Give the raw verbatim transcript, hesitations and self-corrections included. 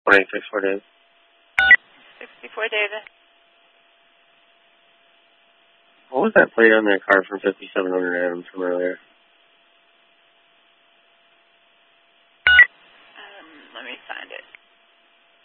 one eight six four David. sixty-four David. What was that plate on that car from fifty-seven hundred Adams from earlier? Um, let me find it.